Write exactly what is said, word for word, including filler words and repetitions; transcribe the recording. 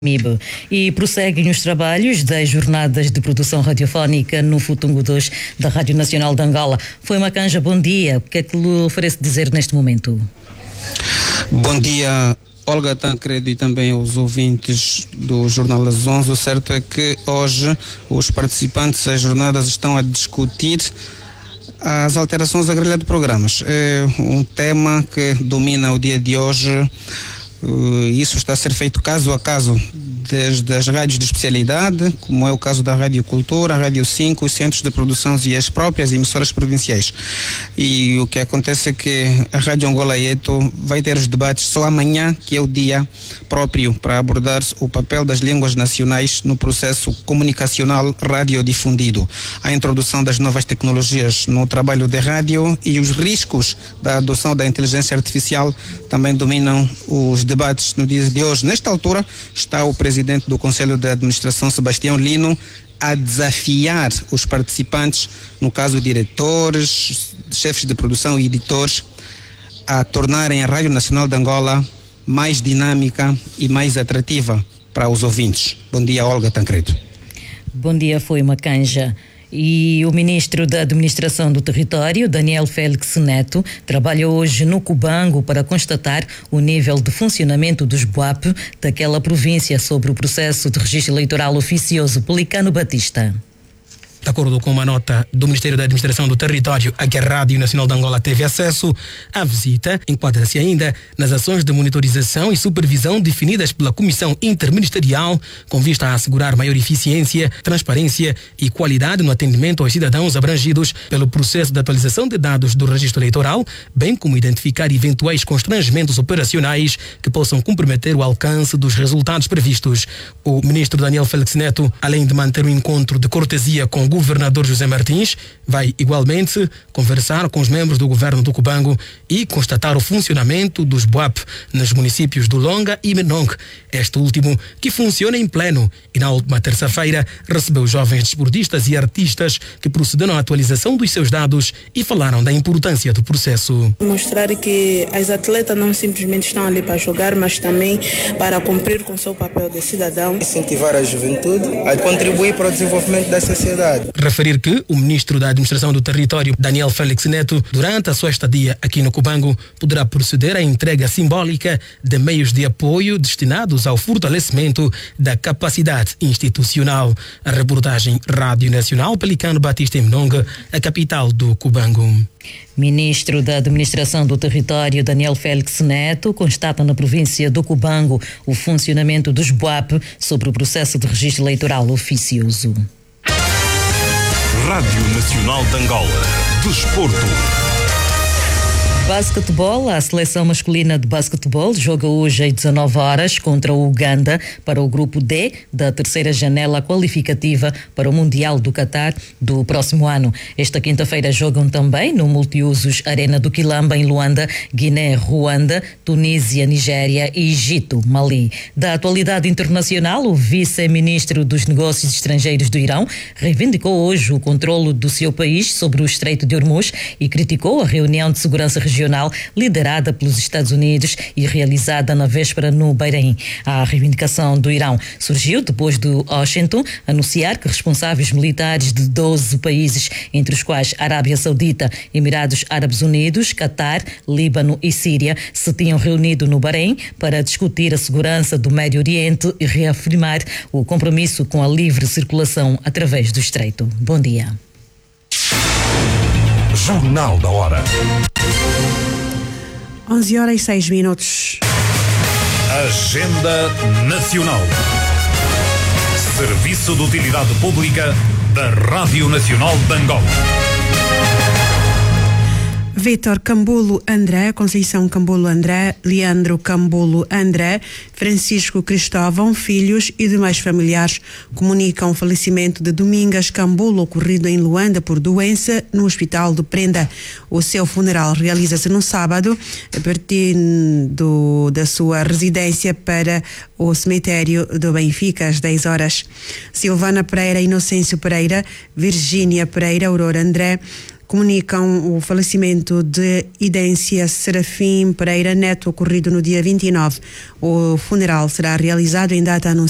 M I B. E prosseguem os trabalhos das jornadas de produção radiofónica no Futungo dois da Rádio Nacional de Angola. Foi uma canja, bom dia. O que é que lhe oferece dizer neste momento? Bom dia, Olga Tancredo, e também aos ouvintes do Jornal das onze. O certo é que hoje os participantes das jornadas estão a discutir as alterações à grelha de programas. É um tema que domina o dia de hoje. Uh, isso está a ser feito caso a caso, desde as rádios de especialidade, como é o caso da Rádio Cultura, a Rádio cinco, os centros de produção e as próprias emissoras provinciais. E o que acontece é que a Rádio Angola Eto vai ter os debates só amanhã, que é o dia próprio para abordar o papel das línguas nacionais no processo comunicacional radiodifundido, a introdução das novas tecnologias no trabalho de rádio e os riscos da adoção da inteligência artificial também dominam os debates no dia de hoje. Nesta altura está o presidente do Conselho de Administração, Sebastião Lino, a desafiar os participantes, no caso diretores, chefes de produção e editores, a tornarem a Rádio Nacional de Angola mais dinâmica e mais atrativa para os ouvintes. Bom dia, Olga Tancredo. Bom dia, foi uma canja. E o ministro da Administração do Território, Daniel Félix Neto, trabalha hoje no Cubango para constatar o nível de funcionamento dos B U A P daquela província sobre o processo de registro eleitoral oficioso. Pelicano Batista. De acordo com uma nota do Ministério da Administração do Território a que a Rádio Nacional de Angola teve acesso, a visita enquadra-se ainda nas ações de monitorização e supervisão definidas pela Comissão Interministerial com vista a assegurar maior eficiência, transparência e qualidade no atendimento aos cidadãos abrangidos pelo processo de atualização de dados do registro eleitoral, bem como identificar eventuais constrangimentos operacionais que possam comprometer o alcance dos resultados previstos. O ministro Daniel Félix Neto, além de manter um encontro de cortesia com o governador José Martins, vai igualmente conversar com os membros do governo do Cubango e constatar o funcionamento dos B U A P nos municípios do Longa e Menong. Este último que funciona em pleno e na última terça-feira recebeu jovens desportistas e artistas que procederam à atualização dos seus dados e falaram da importância do processo. Mostrar que as atletas não simplesmente estão ali para jogar, mas também para cumprir com o seu papel de cidadão. Incentivar a juventude a contribuir para o desenvolvimento da sociedade. Referir que o ministro da Administração do Território, Daniel Félix Neto, durante a sua estadia aqui no Cubango, poderá proceder à entrega simbólica de meios de apoio destinados ao fortalecimento da capacidade institucional. A reportagem Rádio Nacional, Pelicano Batista em Menong, a capital do Cubango. Ministro da Administração do Território, Daniel Félix Neto, constata na província do Cubango o funcionamento dos B U A P sobre o processo de registro eleitoral oficioso. Rádio Nacional de Angola. Desporto. Basquetebol, a seleção masculina de basquetebol joga hoje às dezanove horas contra o Uganda para o grupo D da terceira janela qualificativa para o Mundial do Qatar do próximo ano. Esta quinta-feira jogam também no Multiusos Arena do Quilamba em Luanda, Guiné, Ruanda, Tunísia, Nigéria e Egito, Mali. Da atualidade internacional, o vice-ministro dos Negócios Estrangeiros do Irão reivindicou hoje o controlo do seu país sobre o Estreito de Hormuz e criticou a reunião de segurança regional liderada pelos Estados Unidos e realizada na véspera no Bahrein. A reivindicação do Irão surgiu depois de Washington anunciar que responsáveis militares de doze países, entre os quais Arábia Saudita, Emirados Árabes Unidos, Catar, Líbano e Síria, se tinham reunido no Bahrein para discutir a segurança do Médio Oriente e reafirmar o compromisso com a livre circulação através do Estreito. Bom dia. Jornal da Hora. onze horas e seis minutos. Agenda Nacional. Serviço de Utilidade Pública da Rádio Nacional de Angola. Vítor Cambulo André, Conceição Cambulo André, Leandro Cambulo André, Francisco Cristóvão, filhos e demais familiares comunicam o falecimento de Domingas Cambulo, ocorrido em Luanda por doença no Hospital de Prenda. O seu funeral realiza-se no sábado, a partir do, da sua residência para o cemitério do Benfica, às dez horas. Silvana Pereira, Inocêncio Pereira, Virgínia Pereira, Aurora André, comunicam o falecimento de Idência Serafim Pereira Neto, ocorrido no dia vinte e nove. O funeral será realizado em data anunciada